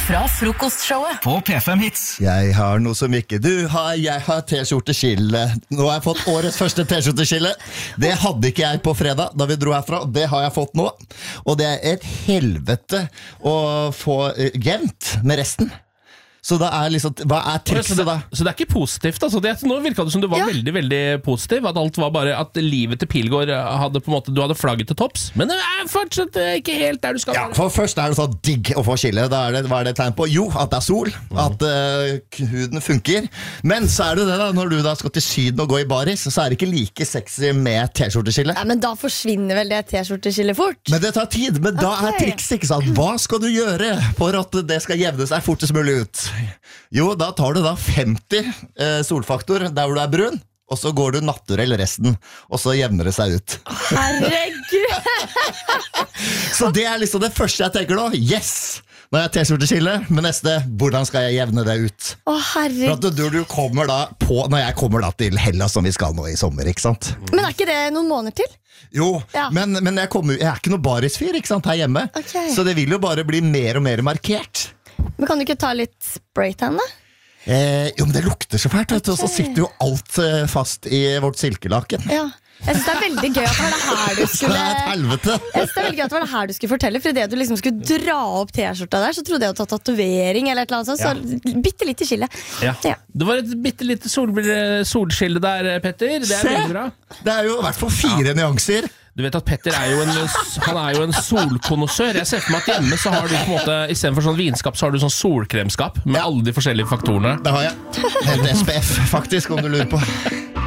fra frokostshowet på P5 Hits. Jeg har noe som ikke du har. Jeg har t-skjorteskille. Nå har jeg fått årets første t-skjorteskille. Det hadde ikke jeg på fredag da vi dro herfra. Det har jeg fått nå. Og det er et helvete å få jevnt med resten. Så da er liksom, hva er trikset da? Så det er ikke positivt altså. Nå virket det som du var veldig, veldig positiv. At alt var bare at livet til Pilgaard hadde på en måte, du hadde flagget til topps. Men det er fortsatt ikke helt der du skal være. Ja, for først er det så digg å få skille. Hva er det tegn på? Jo, at det er sol. At huden funker. Men så er det det da, når du da skal til Syden og gå i baris, så er det ikke like sexy med t-skjorteskille. Ja, men da forsvinner vel det t-skjorteskillet fort. Men det tar tid. Men da er trikset, ikke sant? Hva skal du gjøre for at det skal jevne seg fortest mulig ut? Jo, da tar du da 50 solfaktor der hvor du er brun, og så går du naturell resten, og så jevner det seg ut. Herregud! Så det er liksom det første jeg tenker nå. Yes! Nå er jeg t-skjorteskille, men neste, hvordan skal jeg jevne det ut? Herregud. For at du kommer da på, når jeg kommer da til Hellas som vi skal nå i sommer, ikke sant? Men er ikke det noen måneder til? Jo, ja. men jeg er ikke noe barisfyr, ikke sant, her hjemme. Okay. Så det vil jo bare bli mer og mer markert. Men kan du ikke ta litt spraytan da? Jo, men det lukter så fælt, vet du, og så sitter jo alt fast i vårt silkelaken. Ja. Jeg synes det er veldig gøy at det var det her du skulle Det er et helvete. Jeg synes det er veldig gøy at det var det her du skulle fortelle. For i det du liksom skulle dra opp t-skjorta der, så trodde jeg å ta tatovering eller et eller annet sånt. Så bitte litt i skille. Ja. Det var et bitte lite solskille der, Petter. Det er veldig bra. Det er jo i hvert fall 4 nyanser. Du vet at Petter er jo en solkonnoissør. Jeg ser for meg at hjemme så har du på en måte, i stedet for sånn vinskap, så har du sånn solkremskap med alle de forskjellige faktorene. Det har jeg. Helt SPF, faktisk, om du lurer på.